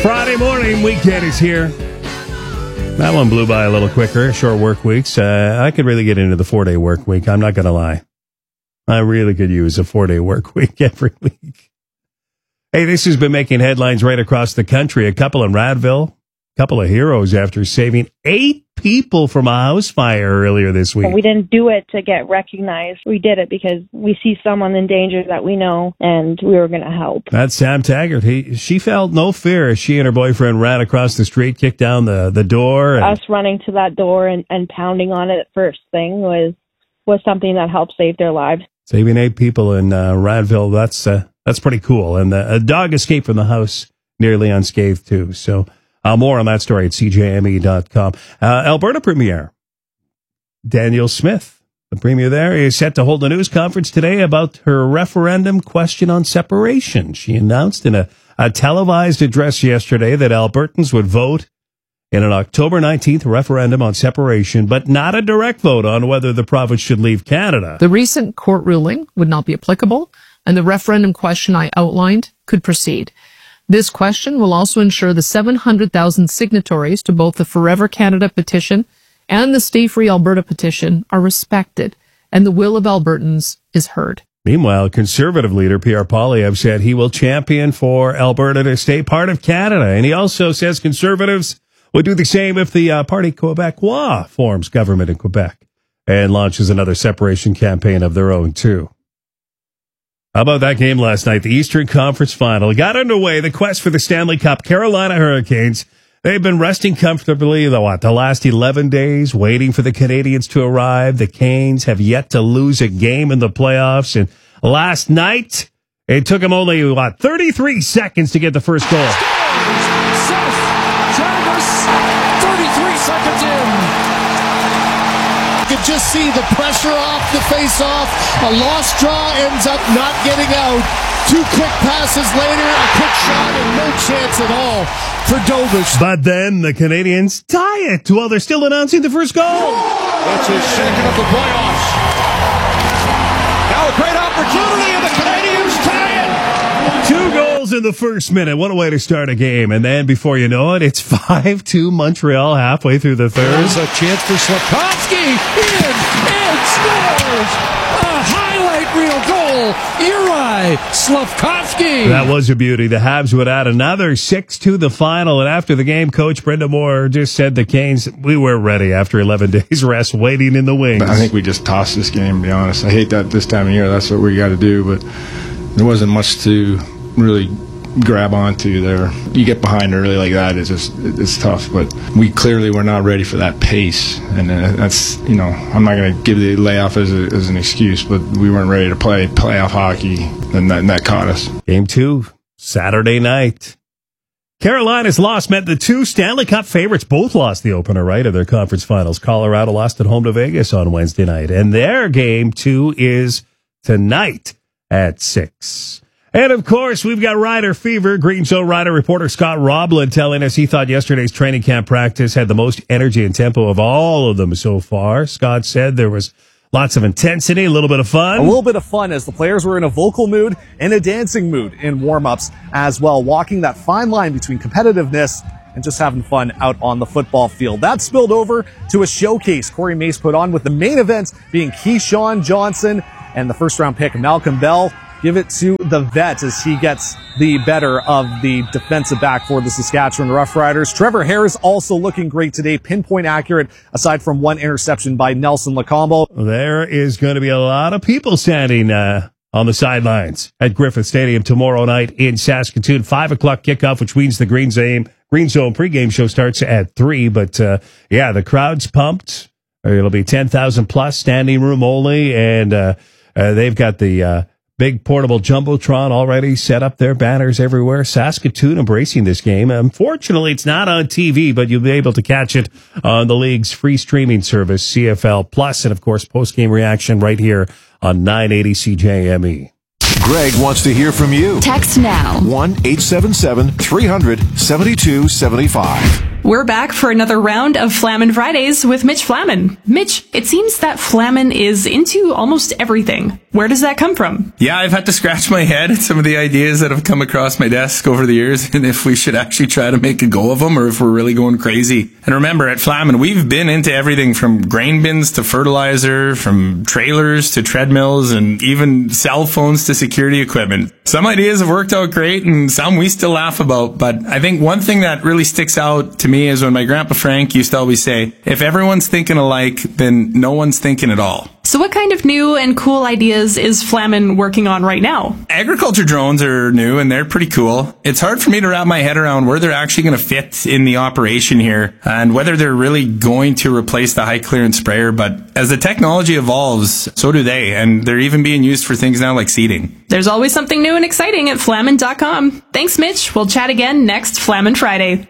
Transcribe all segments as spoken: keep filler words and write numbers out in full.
Friday morning, weekend is here. That one blew by a little quicker, short work weeks. Uh, I could really get into the four-day work week. I'm not going to lie. I really could use a four-day work week every week. Hey, this has been making headlines right across the country. A couple in Radville, a couple of heroes after saving eight people from a house fire earlier this week. We didn't do it to get recognized. We did it because we see someone in danger that we know, and we were going to help. That's Sam Taggart. He, she felt no fear as she and her boyfriend ran across the street, kicked down the, the door. And us running to that door and, and pounding on it first thing was was something that helped save their lives. Saving eight people in uh, Radville, that's uh, that's pretty cool. And the, a dog escaped from the house nearly unscathed, too. So uh, more on that story at C J M E dot com. Uh, Alberta Premier Danielle Smith, the Premier there, is set to hold a news conference today about her referendum question on separation. She announced in a, a televised address yesterday that Albertans would vote in an October nineteenth referendum on separation, but not a direct vote on whether the province should leave Canada. The recent court ruling would not be applicable, and the referendum question I outlined could proceed. This question will also ensure the seven hundred thousand signatories to both the Forever Canada petition and the Stay Free Alberta petition are respected, and the will of Albertans is heard. Meanwhile, Conservative leader Pierre Poilievre said he will champion for Alberta to stay part of Canada, and he also says Conservatives would do the same if the uh, Parti Québécois forms government in Quebec and launches another separation campaign of their own, too. How about that game last night? The Eastern Conference Final got underway. The quest for the Stanley Cup. Carolina Hurricanes, they've been resting comfortably the, what, the last eleven days, waiting for the Canadians to arrive. The Canes have yet to lose a game in the playoffs. And last night, it took them only, what, thirty-three seconds to get the first goal. thirty-three seconds in. You could just see the pressure off the face-off. A lost draw ends up not getting out. Two quick passes later, a quick shot, and no chance at all for Dovish. But then the Canadians tie it while they're still announcing the first goal. That's his second of the playoffs. Now a great opportunity, and the Canadians tie it. Two goals in the first minute. What a way to start a game. And then before you know it, it's five two Montreal halfway through the third. There's a chance for Slafkovsky. In and scores. A highlight reel goal. Juraj Slafkovsky. That was a beauty. The Habs would add another six to the final. And after the game, Coach Brenda Moore just said the Canes, we were ready after eleven days rest, waiting in the wings. I think we just tossed this game, to be honest. I hate that this time of year. That's what we got to do. But there wasn't much to really grab onto there. You get behind early like that, it's just it's tough. But we clearly were not ready for that pace, and that's, you know, I'm not going to give the layoff as, a, as an excuse, but we weren't ready to play playoff hockey, and that, and that caught us. Game two, Saturday night. Carolina's loss meant the two Stanley Cup favorites both lost the opener, right, of their conference finals. Colorado lost at home to Vegas on Wednesday night, and their game two is tonight at six. And, of course, we've got Rider Fever. Green Zone Rider reporter Scott Roblin telling us he thought yesterday's training camp practice had the most energy and tempo of all of them so far. Scott said there was lots of intensity, a little bit of fun. A little bit of fun as the players were in a vocal mood and a dancing mood in warm-ups as well, walking that fine line between competitiveness and just having fun out on the football field. That spilled over to a showcase Corey Mace put on, with the main event being Keyshawn Johnson and the first-round pick Malcolm Bell. Give it to the vet as he gets the better of the defensive back for the Saskatchewan Roughriders. Trevor Harris also looking great today, pinpoint accurate, aside from one interception by Nelson Lacombo. There is going to be a lot of people standing uh, on the sidelines at Griffith Stadium tomorrow night in Saskatoon. Five o'clock kickoff, which means the Green Zone, Green Zone pregame show starts at three. But, uh, yeah, the crowd's pumped. It'll be ten thousand plus, standing room only, and uh, uh, they've got the uh, big portable Jumbotron already set up there, banners everywhere. Saskatoon embracing this game. Unfortunately, it's not on T V, but you'll be able to catch it on the league's free streaming service, C F L Plus, and, of course, post-game reaction right here on nine eighty C J M E. Greg wants to hear from you. Text now. one eight seven seven, three hundred, seventy-two seventy-five. We're back for another round of Flamin' Fridays with Mitch Flamin. Mitch, it seems that Flamin is into almost everything. Where does that come from? Yeah, I've had to scratch my head at some of the ideas that have come across my desk over the years, and if we should actually try to make a go of them or if we're really going crazy. And remember, at Flamin, we've been into everything from grain bins to fertilizer, from trailers to treadmills, and even cell phones to security equipment. Some ideas have worked out great, and some we still laugh about. But I think one thing that really sticks out to me is when my grandpa Frank used to always say, if everyone's thinking alike, then no one's thinking at all. So what kind of new and cool ideas is Flamin working on right now? Agriculture drones are new and they're pretty cool. It's hard for me to wrap my head around where they're actually going to fit in the operation here and whether they're really going to replace the high clearance sprayer. But as the technology evolves, so do they. And they're even being used for things now like seeding. There's always something new and exciting at Flamin dot com. Thanks, Mitch. We'll chat again next Flamin Friday.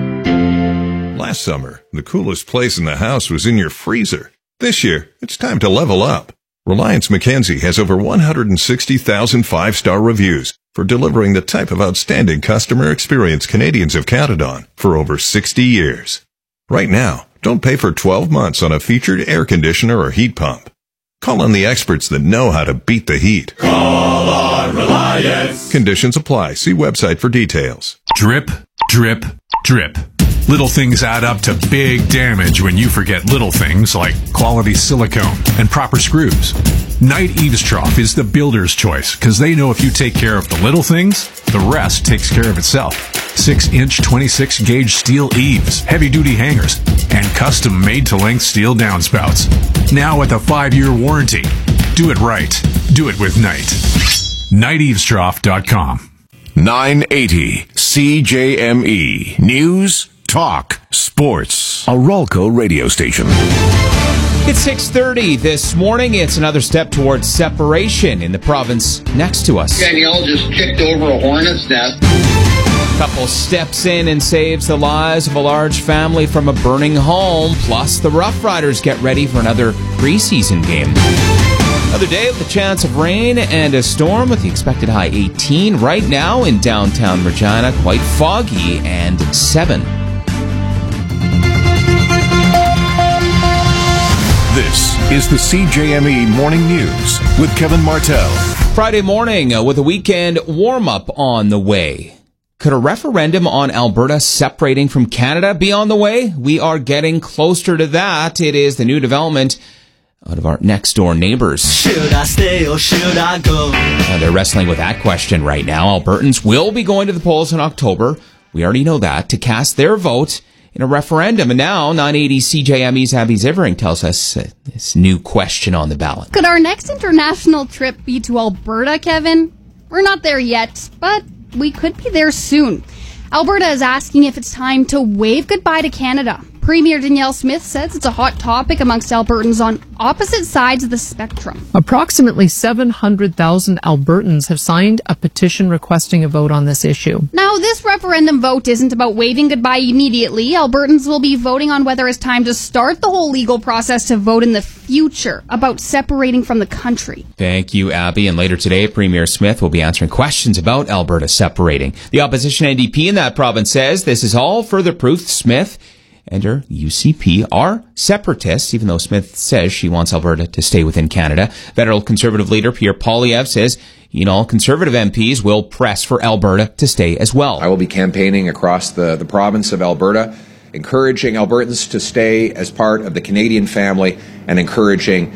Last summer, the coolest place in the house was in your freezer. This year, it's time to level up. Reliance Mackenzie has over one hundred sixty thousand five-star reviews for delivering the type of outstanding customer experience Canadians have counted on for over sixty years. Right now, don't pay for twelve months on a featured air conditioner or heat pump. Call on the experts that know how to beat the heat. Call on Reliance. Conditions apply. See website for details. Drip, drip, drip. Little things add up to big damage when you forget little things like quality silicone and proper screws. Knight Eaves Trough is the builder's choice because they know if you take care of the little things, the rest takes care of itself. six inch twenty-six gauge steel eaves, heavy-duty hangers, and custom made-to-length steel downspouts. Now with a five-year warranty. Do it right. Do it with Knight. Knight Eaves Trough dot com. nine eighty C J M E. News, talk, sports. A Rolco radio station. It's six thirty this morning. It's another step towards separation in the province next to us. Danielle just kicked over a hornet's nest. Couple steps in and saves the lives of a large family from a burning home. Plus, the Rough Riders get ready for another preseason game. Another day with a chance of rain and a storm with the expected high eighteen. Right now in downtown Regina, quite foggy and seven. This is the C J M E Morning News with Kevin Martell. Friday morning uh, with a weekend warm-up on the way. Could a referendum on Alberta separating from Canada be on the way? We are getting closer to that. It is the new development out of our next-door neighbors. Should I stay or should I go? Uh, they're wrestling with that question right now. Albertans will be going to the polls in October. We already know that, to cast their vote in a referendum. And now, nine eighty C J M E's Abby Zivering tells us uh, this new question on the ballot. Could our next international trip be to Alberta, Kevin? We're not there yet, but we could be there soon. Alberta is asking if it's time to wave goodbye to Canada. Premier Danielle Smith says it's a hot topic amongst Albertans on opposite sides of the spectrum. Approximately seven hundred thousand Albertans have signed a petition requesting a vote on this issue. Now, this referendum vote isn't about waving goodbye immediately. Albertans will be voting on whether it's time to start the whole legal process to vote in the future about separating from the country. Thank you, Abby. And later today, Premier Smith will be answering questions about Alberta separating. The opposition N D P in that province says this is all further proof Smith and her U C P are separatists, even though Smith says she wants Alberta to stay within Canada. Federal Conservative leader Pierre Poilievre says he and all Conservative M Ps will press for Alberta to stay as well. I will be campaigning across the, the province of Alberta, encouraging Albertans to stay as part of the Canadian family and encouraging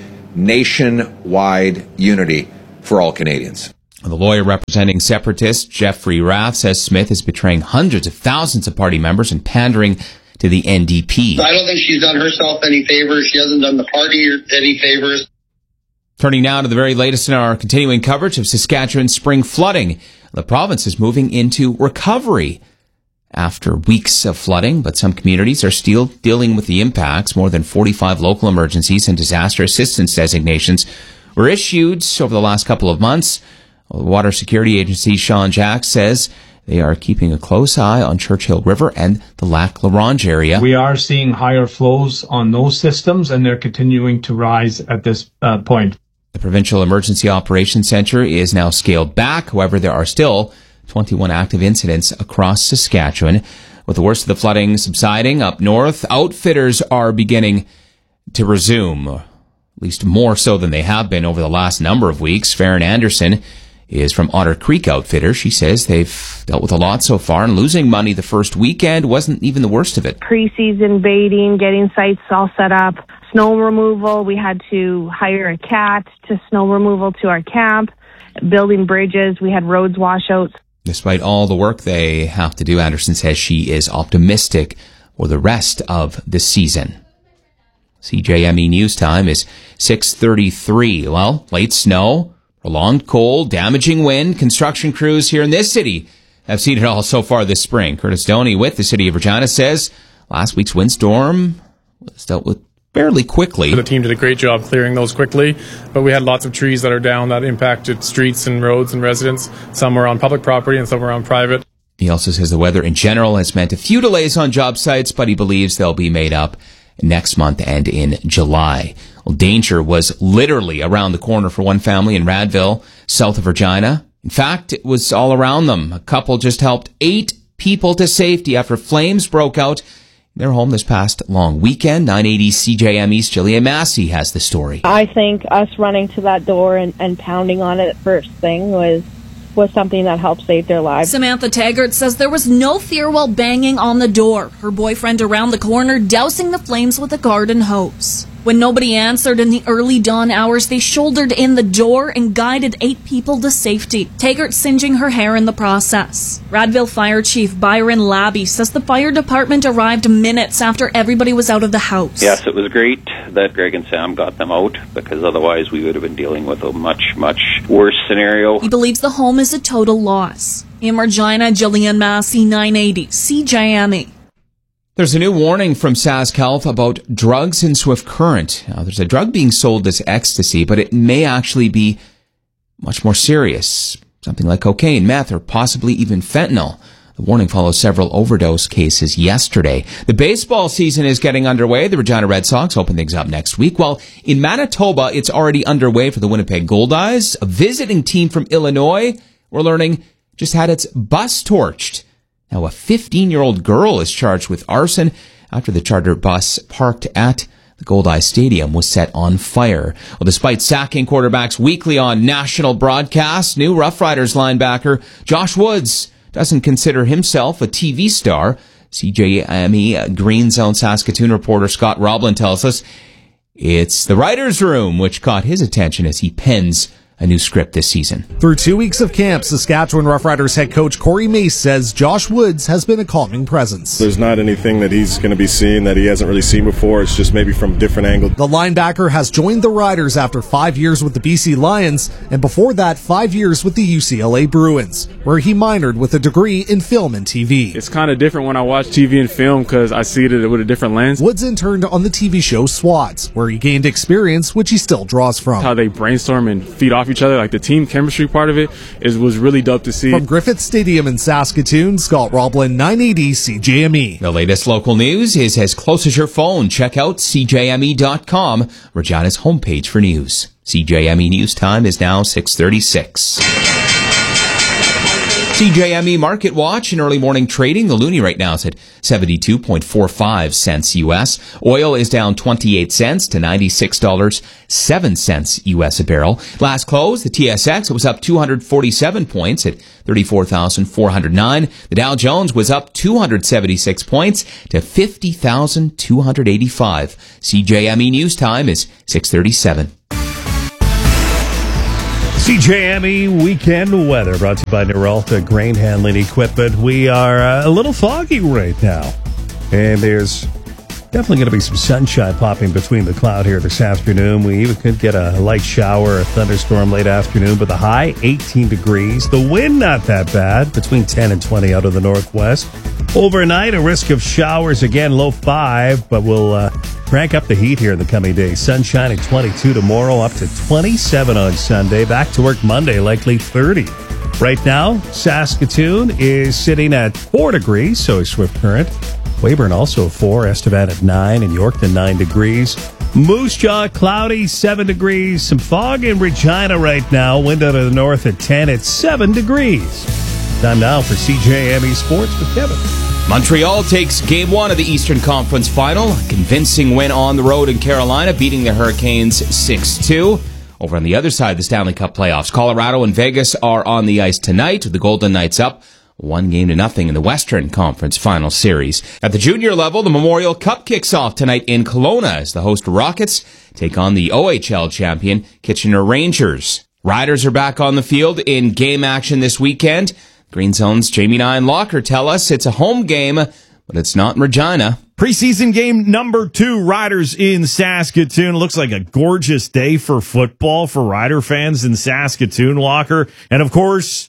nationwide unity for all Canadians. The lawyer representing separatists, Jeffrey Rath, says Smith is betraying hundreds of thousands of party members and pandering to the N D P. I don't think she's done herself any favors. She hasn't done the party any favors. Turning now to the very latest in our continuing coverage of Saskatchewan spring flooding. The province is moving into recovery after weeks of flooding, but some communities are still dealing with the impacts. More than forty-five local emergencies and disaster assistance designations were issued over the last couple of months. The Water Security Agency, Sean Jack, says they are keeping a close eye on Churchill River and the Lac La Ronge area. We are seeing higher flows on those systems, and they're continuing to rise at this uh, point. The Provincial Emergency Operations Centre is now scaled back. However, there are still twenty-one active incidents across Saskatchewan. With the worst of the flooding subsiding up north, outfitters are beginning to resume. least more so than they have been over the last number of weeks. Farron Anderson is from Otter Creek Outfitter. She says they've dealt with a lot so far, and losing money the first weekend wasn't even the worst of it. Preseason baiting, getting sites all set up, snow removal. We had to hire a cat to snow removal to our camp, building bridges. We had roads washouts. Despite all the work they have to do, Anderson says she is optimistic for the rest of the season. C J M E News Time is six thirty-three. Well, late snow, prolonged cold, damaging wind. Construction crews here in this city have seen it all so far this spring. Curtis Doney with the City of Regina says last week's windstorm was dealt with fairly quickly. The team did a great job clearing those quickly, but we had lots of trees that are down that impacted streets and roads and residents. Some were on public property and some were on private. He also says the weather in general has meant a few delays on job sites, but he believes they'll be made up next month and in July. Well, danger was literally around the corner for one family in Radville, south of Regina. In fact, it was all around them. A couple just helped eight people to safety after flames broke out in their home this past long weekend. nine eighty C J M E's Jillian Massey has the story. I think us running to that door and, and pounding on it first thing was was something that helped save their lives. Samantha Taggart says there was no fear while banging on the door. Her boyfriend around the corner dousing the flames with a garden hose. When nobody answered in the early dawn hours, they shouldered in the door and guided eight people to safety. Taggart singeing her hair in the process. Radville Fire Chief Byron Labby says the fire department arrived minutes after everybody was out of the house. Yes, it was great that Greg and Sam got them out, because otherwise we would have been dealing with a much, much worse scenario. He believes the home is a total loss. In Regina, Jillian Massey, nine eighty C J M E. There's a new warning from SaskHealth about drugs in Swift Current. Now, there's a drug being sold as ecstasy, but it may actually be much more serious. Something like cocaine, meth, or possibly even fentanyl. The warning follows several overdose cases yesterday. The baseball season is getting underway. The Regina Red Sox open things up next week. While in Manitoba, it's already underway for the Winnipeg Goldeyes. A visiting team from Illinois, we're learning, just had its bus torched. Now, a fifteen-year-old girl is charged with arson after the charter bus parked at the Goldeye Stadium was set on fire. Well, despite sacking quarterbacks weekly on national broadcasts, new Rough Riders linebacker Josh Woods doesn't consider himself a T V star. C J M E Green Zone Saskatoon reporter Scott Roblin tells us it's the writer's room which caught his attention as he pens a new script this season. Through two weeks of camp, Saskatchewan Roughriders head coach Corey Mace says Josh Woods has been a calming presence. There's not anything that he's going to be seeing that he hasn't really seen before. It's just maybe from a different angle. The linebacker has joined the Riders after five years with the B C Lions, and before that, five years with the U C L A Bruins, where he minored with a degree in film and T V. It's kind of different when I watch T V and film because I see it with a different lens. Woods interned on the T V show SWATs, where he gained experience, which he still draws from. How they brainstorm and feed off each other, like the team chemistry part of it, is was really dope to see. From Griffith Stadium in Saskatoon, Scott Roblin, nine eighty C J M E. The latest local news is as close as your phone. Check out C J M E dot com, Regina's homepage for news. C J M E News Time is now six thirty-six. C J M E Market Watch in early morning trading. The loonie right now is at seventy-two point four five cents U S. Oil is down twenty-eight cents to ninety-six dollars and seven cents U S a barrel. Last close, the T S X was up two hundred forty-seven points at thirty-four thousand four hundred nine. The Dow Jones was up two hundred seventy-six points to fifty thousand two hundred eighty-five. C J M E News Time is six thirty-seven. C J M E Weekend Weather brought to you by Noralta Grain Handling Equipment. We are uh, a little foggy right now, and there's definitely going to be some sunshine popping between the cloud here this afternoon. We even could get a light shower, a thunderstorm late afternoon, but the high, eighteen degrees. The wind not that bad, between ten and twenty out of the northwest. Overnight, a risk of showers again, low five, but we'll uh, crank up the heat here in the coming days. Sunshine at twenty-two tomorrow, up to twenty-seven on Sunday. Back to work Monday, likely thirty. Right now, Saskatoon is sitting at four degrees, so is Swift Current. Weyburn also four, Estevan at nine, and Yorkton nine degrees. Moose Jaw, cloudy, seven degrees. Some fog in Regina right now. Wind out of the north at ten at seven degrees. Time now for C J M E Sports with Kevin. Montreal takes game one of the Eastern Conference Final. A convincing win on the road in Carolina, beating the Hurricanes six two. Over on the other side of the Stanley Cup playoffs, Colorado and Vegas are on the ice tonight, with the Golden Knights up one game to nothing in the Western Conference Final Series. At the junior level, the Memorial Cup kicks off tonight in Kelowna as the host Rockets take on the O H L champion Kitchener Rangers. Riders are back on the field in game action this weekend. Green Zone's Jamie Nine Locker tell us it's a home game, but it's not in Regina. Preseason game number two, Riders in Saskatoon. It looks like a gorgeous day for football for Rider fans in Saskatoon, Locker. And of course,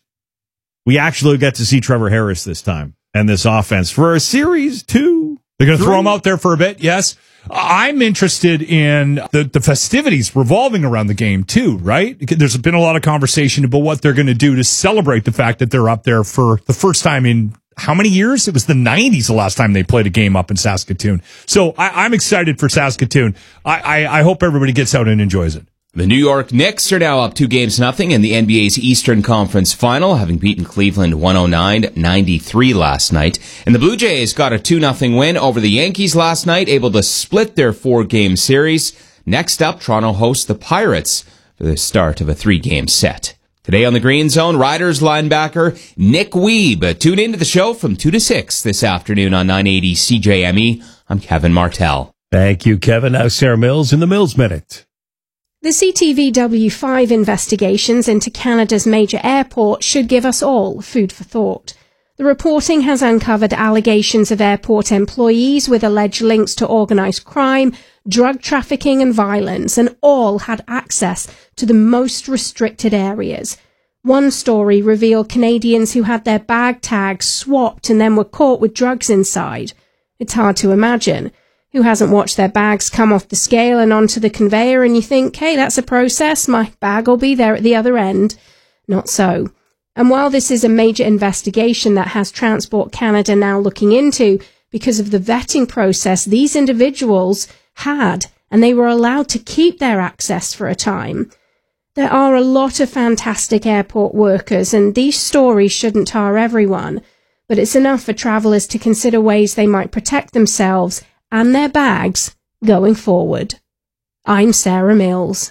we actually got to see Trevor Harris this time and this offense for a series two. They're going to throw him out there for a bit, yes. I'm interested in the, the festivities revolving around the game, too, right? There's been a lot of conversation about what they're going to do to celebrate the fact that they're up there for the first time in how many years? It was the nineties the last time they played a game up in Saskatoon. So I, I'm excited for Saskatoon. I, I, I hope everybody gets out and enjoys it. The New York Knicks are now up two games to nothing in the N B A's Eastern Conference Final, having beaten Cleveland one oh nine ninety-three last night. And the Blue Jays got a two nothing win over the Yankees last night, able to split their four-game series. Next up, Toronto hosts the Pirates for the start of a three-game set. Today on the Green Zone, Riders linebacker Nick Weeb. Tune into the show from two to six this afternoon on nine eighty C J M E. I'm Kevin Martell. Thank you, Kevin. Now Sarah Mills in the Mills Minute. The C T V W five investigations into Canada's major airport should give us all food for thought. The reporting has uncovered allegations of airport employees with alleged links to organised crime, drug trafficking and violence, and all had access to the most restricted areas. One story revealed Canadians who had their bag tags swapped and then were caught with drugs inside. It's hard to imagine. Who hasn't watched their bags come off the scale and onto the conveyor and you think, hey, that's a process, my bag will be there at the other end? Not so. And while this is a major investigation that has Transport Canada now looking into, because of the vetting process these individuals had, and they were allowed to keep their access for a time. There are a lot of fantastic airport workers, and these stories shouldn't tar everyone, but it's enough for travellers to consider ways they might protect themselves and their bags going forward. I'm Sarah Mills.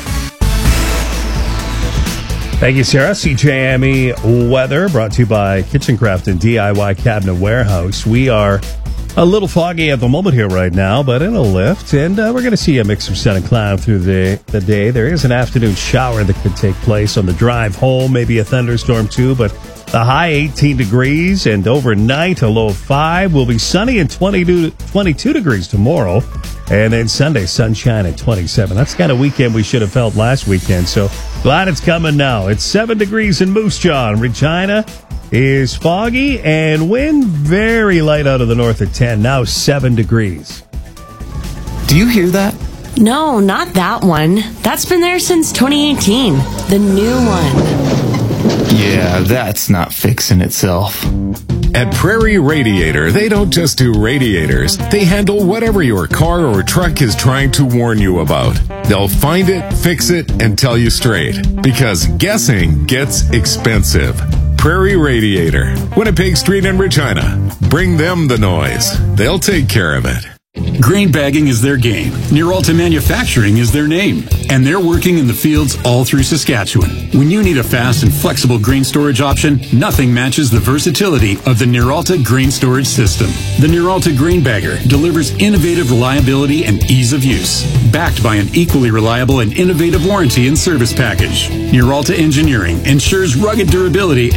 Thank you, Sarah. C J M E weather brought to you by Kitchen Craft and D I Y Cabinet Warehouse. We are a little foggy at the moment here right now, but it'll lift, and uh, we're going to see a mix of sun and cloud through the, the day. There is an afternoon shower that could take place on the drive home, maybe a thunderstorm too, but the high eighteen degrees, and overnight a low of five. Will be sunny and twenty-two, twenty-two degrees tomorrow. And then Sunday, sunshine at twenty-seven. That's the kind of weekend we should have felt last weekend. So glad it's coming now. It's seven degrees in Moose Jaw. Regina is foggy and wind very light out of the north at ten. Now seven degrees. Do you hear that? No, not that one. That's been there since twenty eighteen. The new one. Yeah, that's not fixing itself. At Prairie Radiator, they don't just do radiators. They handle whatever your car or truck is trying to warn you about. They'll find it, fix it, and tell you straight. Because guessing gets expensive. Prairie Radiator, Winnipeg Street in Regina. Bring them the noise. They'll take care of it. Grain bagging is their game. Nearalta Manufacturing is their name. And they're working in the fields all through Saskatchewan. When you need a fast and flexible grain storage option, nothing matches the versatility of the Nearalta Grain Storage System. The Nearalta Grain Bagger delivers innovative reliability and ease of use, backed by an equally reliable and innovative warranty and service package. Nearalta Engineering ensures rugged durability